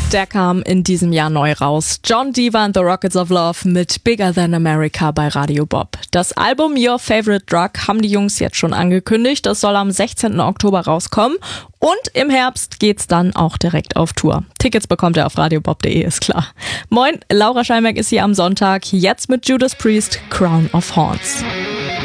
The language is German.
Der kam in diesem Jahr neu raus. John Diva and the Rockets of Love mit Bigger Than America bei Radio Bob. Das Album Your Favorite Drug haben die Jungs jetzt schon angekündigt. Das soll am 16. Oktober rauskommen. Und im Herbst geht's dann auch direkt auf Tour. Tickets bekommt ihr auf radiobob.de, ist klar. Moin, Laura Scheinberg ist hier am Sonntag. Jetzt mit Judas Priest, Crown of Horns.